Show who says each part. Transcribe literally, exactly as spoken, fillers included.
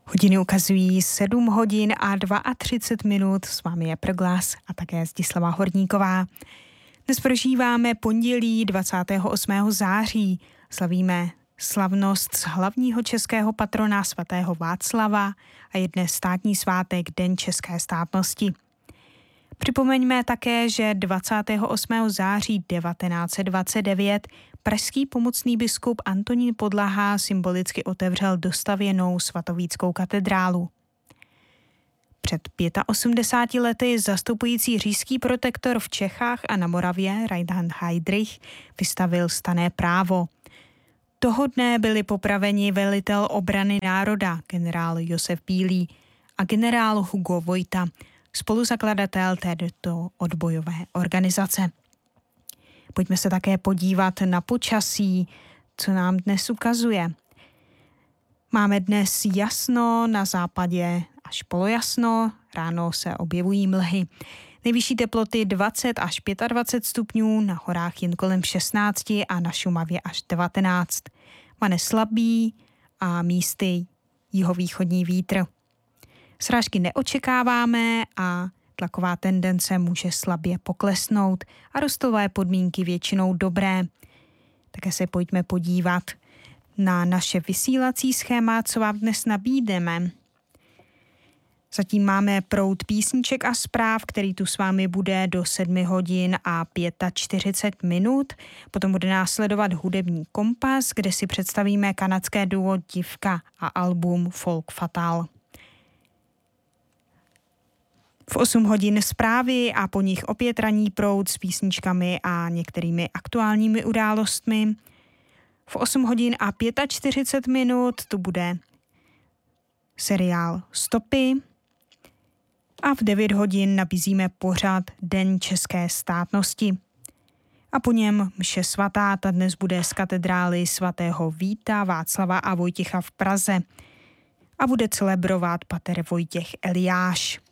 Speaker 1: Hodiny ukazují sedm hodin a třicet dva minut. S vámi je Proglas a také Zdislava Horníková. Dnes prožíváme pondělí dvacátého osmého září. Slavíme slavnost z hlavního českého patrona svatého Václava a je dnes státní svátek Den české státnosti. Připomeňme také, že dvacátého osmého září devatenáct set dvacet devět pražský pomocný biskup Antonín Podlaha symbolicky otevřel dostavěnou svatovíckou katedrálu. Před osmdesáti pěti lety zastupující říšský protektor v Čechách a na Moravě Reinhard Heydrich vystavil stanné právo. Toho dne byli popraveni velitel obrany národa generál Josef Bílý a generál Hugo Vojta, spoluzakladatel této odbojové organizace. Pojďme se také podívat na počasí, co nám dnes ukazuje. Máme dnes jasno, na západě až polojasno, ráno se objevují mlhy. Nejvyšší teploty dvacet až dvacet pět stupňů, na horách jen kolem šestnáct a na Šumavě až devatenáct. Vane slabý a místy jihovýchodní vítr. Srážky neočekáváme a tlaková tendence může slabě poklesnout a rostové podmínky většinou dobré. Také se pojďme podívat na naše vysílací schéma, co vám dnes nabídneme. Zatím máme proud písniček a zpráv, který tu s vámi bude do sedmi hodin a čtyřicet pět minut. Potom bude následovat hudební kompas, kde si představíme kanadské duo Divka a album Folk Fatal. V osm hodin zprávy a po nich opět ranní proud s písničkami a některými aktuálními událostmi. V osm hodin a čtyřicet pět minut tu bude seriál Stopy a v devět hodin nabízíme pořad Den české státnosti. A po něm mše svatá, ta dnes bude z katedrály svatého Víta, Václava a Vojtěcha v Praze a bude celebrovat pater Vojtěch Eliáš.